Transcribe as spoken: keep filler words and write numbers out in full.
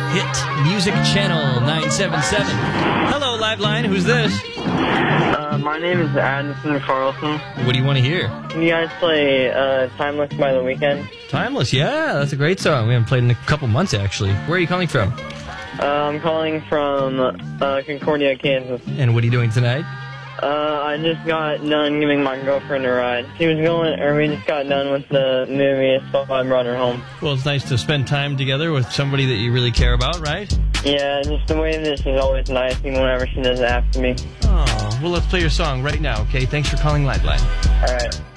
Hit Music Channel nine seven seven. Hello, Liveline. Who's this? Uh, my name is Addison Carlson. What do you want to hear? Can you guys play uh, Timeless by The Weeknd? Timeless, yeah, that's a great song. We haven't played in a couple months, actually. Where are you calling from? Uh, I'm calling from uh, Concordia, Kansas. And what are you doing tonight? Uh, I just got done giving my girlfriend a ride. She was going, or we just got done with the movie, so I brought her home. Well, it's nice to spend time together with somebody that you really care about, right? Yeah, just the way that she's always nice, even whenever she does it after me. Oh, well, let's play your song right now, okay? Thanks for calling Liveline. All right.